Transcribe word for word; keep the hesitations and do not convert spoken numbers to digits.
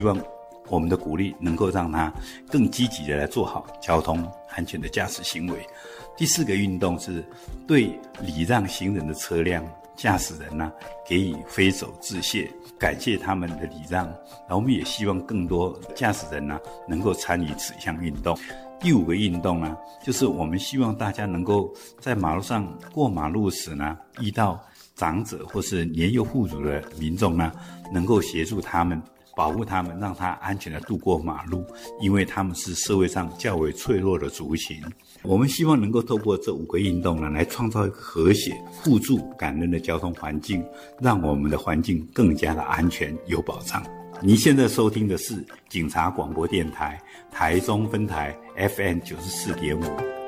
希望我们的鼓励能够让他更积极的来做好交通安全的驾驶行为。第四个运动是对礼让行人的车辆驾驶人呢、啊、给予挥手致谢，感谢他们的礼让。然后我们也希望更多驾驶人呢、啊、能够参与此项运动。第五个运动呢，就是我们希望大家能够在马路上过马路时呢，遇到长者或是年幼妇孺的民众呢，能够协助他们，保护他们，让他安全的度过马路，因为他们是社会上较为脆弱的族群。我们希望能够透过这五个运动呢，来创造一个和谐、互助、感恩的交通环境，让我们的环境更加的安全有保障。您现在收听的是警察广播电台台中分台 F M 九十四点五。